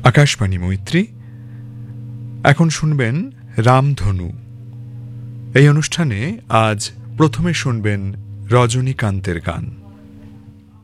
আকাশবাণী মৈত্রী। এখন শুনবেন রামধনু। এই অনুষ্ঠানে আজ প্রথমে শুনবেন রজনীকান্তের গান।